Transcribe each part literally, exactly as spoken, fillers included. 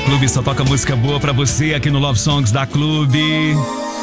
Clube só toca música boa pra você aqui no Love Songs da Clube.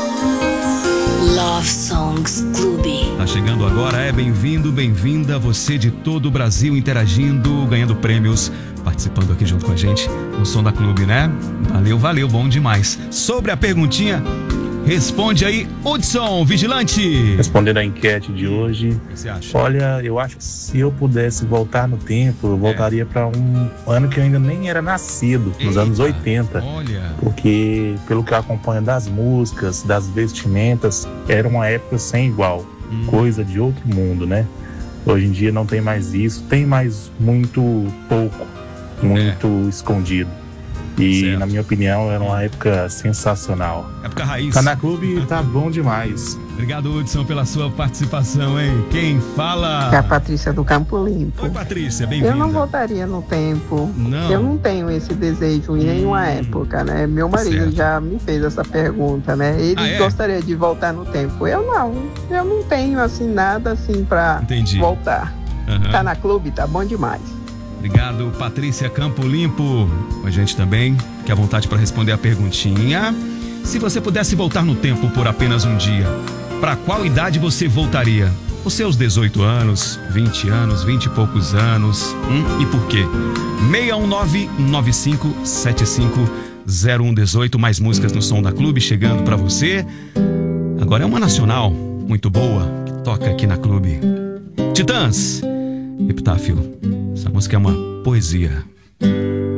Love Songs Clube. Tá chegando agora, é bem-vindo, bem-vinda, você de todo o Brasil interagindo, ganhando prêmios, participando aqui junto com a gente no Som da Clube, né? Valeu, valeu, bom demais. Sobre a perguntinha, responde aí, Hudson, vigilante. Respondendo a enquete de hoje, O que você acha? olha, eu acho que se eu pudesse voltar no tempo, eu voltaria para um ano que eu ainda nem era nascido, nos Eita, anos oitenta. Olha, Porque, pelo que eu acompanho das músicas, das vestimentas, era uma época sem igual, Hum. coisa de outro mundo, né? Hoje em dia não tem mais isso, tem mais muito pouco, muito escondido. E, Certo. na minha opinião, era uma época sensacional. época raiz. Tá na Clube, tá bom demais. Obrigado, Hudson, pela sua participação, hein? Quem fala? É a Patrícia do Campo Limpo. Oi, Patrícia, bem-vinda. Eu não voltaria no tempo. Não. Eu não tenho esse desejo em nenhuma Hum. época, né? Meu marido Certo. já me fez essa pergunta, né? Ele Ah, é? gostaria de voltar no tempo. Eu não. Eu não tenho, assim, nada assim pra Entendi. voltar. Aham. Tá na Clube, tá bom demais. Obrigado, Patrícia Campo Limpo. Com a gente também. Fique à vontade para responder a perguntinha. Se você pudesse voltar no tempo por apenas um dia, para qual idade você voltaria? Os seus dezoito anos, vinte anos, vinte e poucos anos. Hum? E por quê? seis um nove, nove cinco sete cinco zero um um oito. Mais músicas no Som da Clube chegando para você. Agora é uma nacional muito boa que toca aqui na Clube. Titãs, Epitáfio. Essa música é uma poesia.